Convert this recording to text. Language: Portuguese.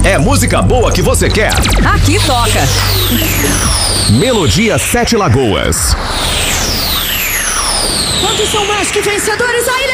É música boa que você quer? Aqui toca. Melodia Sete Lagoas. Quantos são mais que vencedores? A